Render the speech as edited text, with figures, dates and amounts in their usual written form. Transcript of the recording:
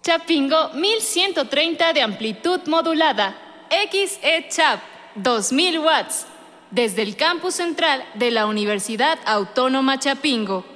Chapingo 1130 de amplitud modulada. XE-Chap 2000 watts. Desde el campus central de la Universidad Autónoma Chapingo.